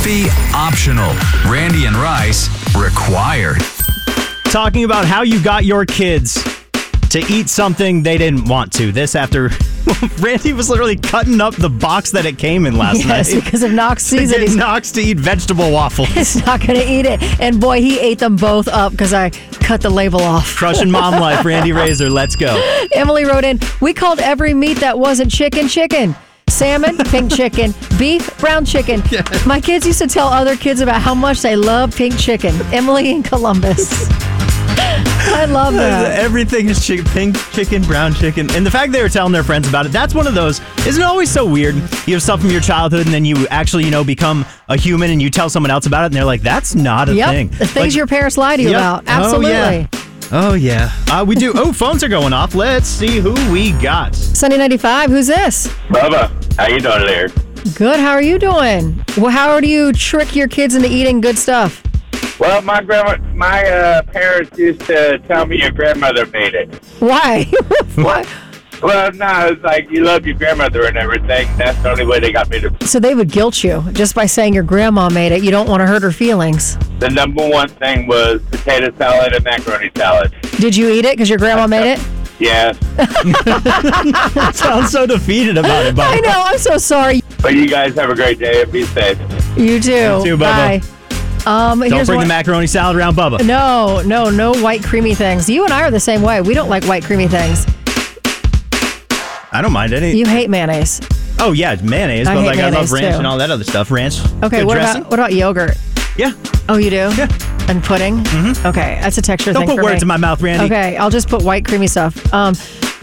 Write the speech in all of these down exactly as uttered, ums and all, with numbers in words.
Coffee, optional. Randy and Rice, required. Talking about how you got your kids to eat something they didn't want to. This after Randy was literally cutting up the box that it came in last yes, night. Yes, because of Knox season. He's Knox to eat vegetable waffles. He's not going to eat it. And boy, he ate them both up because I cut the label off. Crushing mom life, Randy Razor. Let's go. Emily wrote in, we called every meat that wasn't chicken, chicken. Salmon, pink chicken. Beef, brown chicken. Yeah. My kids used to tell other kids about how much they love pink chicken. Emily in Columbus. I love that. Everything is chicken, pink chicken, brown chicken. And the fact they were telling their friends about it, that's one of those, isn't it always so weird? You have stuff from your childhood and then you actually, you know, become a human and you tell someone else about it and they're like, that's not a yep. thing. The things like, your parents lie to you yep. about. Absolutely. Oh, yeah. Oh, yeah. Uh, we do. Oh, phones are going off. Let's see who we got. Sunny ninety-five, who's this? Bubba, how you doing there? Good, how are you doing? Well, how do you trick your kids into eating good stuff? Well, my grandma, my uh, parents used to tell me your grandmother made it. Why? Why? Well, no, it's like you love your grandmother and everything. That's the only way they got me to. So they would guilt you just by saying your grandma made it. You don't want to hurt her feelings. The number one thing was potato salad and macaroni salad. Did you eat it because your grandma made it? Yes. Sounds so defeated about it, Bubba. I know. I'm so sorry. But you guys have a great day and be safe. You too. You too, Bubba. Bye. Um, don't here's bring one. the macaroni salad around Bubba. No, no, no white creamy things. You and I are the same way. We don't like white creamy things. I don't mind any. You hate mayonnaise. Oh yeah, mayonnaise, I but hate like mayonnaise I love ranch too. and all that other stuff. Ranch. Okay, good what dressing. about what about yogurt? Yeah. Oh, you do? Yeah. And pudding? Mm-hmm. Okay, that's a texture Don't thing put for words me. in my mouth, Randy. Okay, I'll just put white creamy stuff. Um,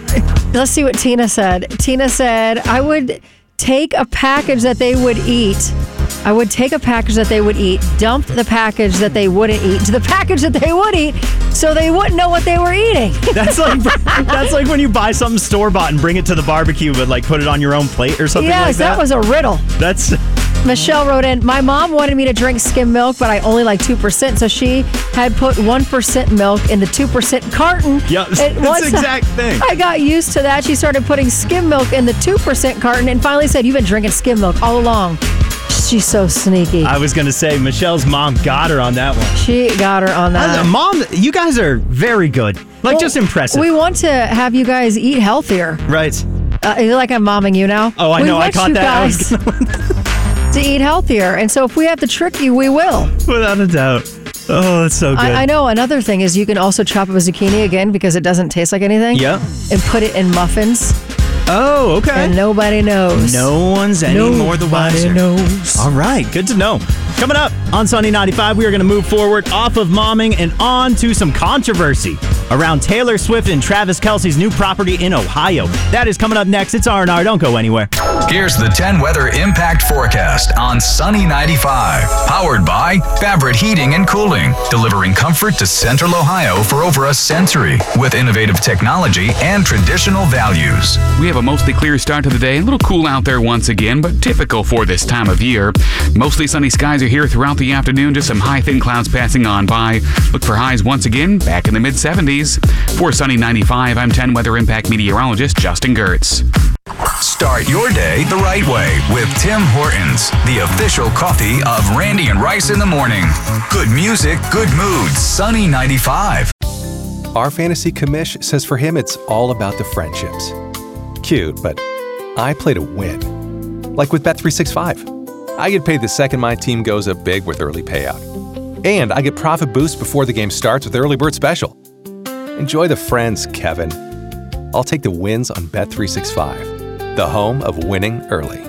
let's see what Tina said. Tina said, I would take a package that they would eat. I would take a package that they would eat, dump the package that they wouldn't eat to the package that they would eat, so they wouldn't know what they were eating. That's like that's like when you buy something store bought and bring it to the barbecue, but like put it on your own plate or something yes, like that. that was a riddle. That's. Michelle wrote in, my mom wanted me to drink skim milk, but I only like two percent, so she had put one percent milk in the two percent carton. Yeah, that's And the once exact thing. I got used to that. She started putting skim milk in the two percent carton and finally said, you've been drinking skim milk all along. She's so sneaky. I was going to say, Michelle's mom got her on that one. She got her on that. Uh, Mom, you guys are very good. Like, Well, just impressive. We want to have you guys eat healthier. right. Uh, is it like I'm momming you now? Oh, I we know. I want caught you that. I was guys gonna... to eat healthier. And so if we have to trick you, we will. Without a doubt. Oh, that's so good. I, I know. Another thing is you can also chop up a zucchini again because it doesn't taste like anything. Yeah. And put it in muffins. Oh, okay. And nobody knows. No one's any Nobody more the wiser. knows. All right, good to know. Coming up on Sunny ninety-five, we are going to move forward off of momming and on to some controversy around Taylor Swift and Travis Kelce's new property in Ohio. That is coming up next. It's R and R. Don't go anywhere. Here's the ten weather impact forecast on Sunny ninety-five. Powered by Favorite Heating and Cooling, delivering comfort to Central Ohio for over a century with innovative technology and traditional values. We have a mostly clear start to the day. A little cool out there once again, but typical for this time of year. Mostly sunny skies are here throughout the afternoon. Just some high thin clouds passing on by. Look for highs once again back in the mid seventies. For Sunny ninety-five, I'm ten weather impact meteorologist Justin Gertz. Start your day the right way with Tim Hortons, the official coffee of Randy and Rice in the morning. Good music, good moods. Sunny ninety-five. Our fantasy commish says for him it's all about the friendships. Cute, but I play to win. Like with Bet three sixty-five. I get paid the second my team goes up big with early payout. And I get profit boost before the game starts with Early Bird Special. Enjoy the friends, Kevin. I'll take the wins on Bet three sixty-five, the home of winning early.